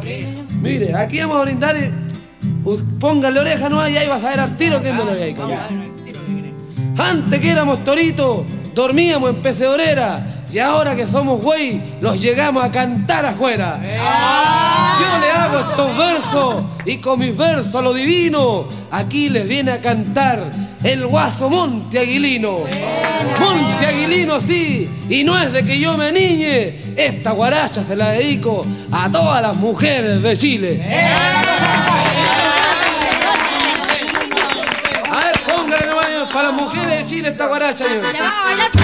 Mire, aquí vamos a brindar y... Póngale oreja, no, y ahí vas a ver al tiro que me lo voy a ir. Antes que éramos toritos, dormíamos en pecedorera. Y ahora que somos güey, los llegamos a cantar afuera. Yo le hago estos versos y con mis versos lo divino, aquí les viene a cantar el guaso Monte Aguilino. Monte Aguilino, sí, y no es de que yo me niñe, esta guaracha se la dedico a todas las mujeres de Chile. A ver, póngale nomás para las mujeres de Chile esta guaracha.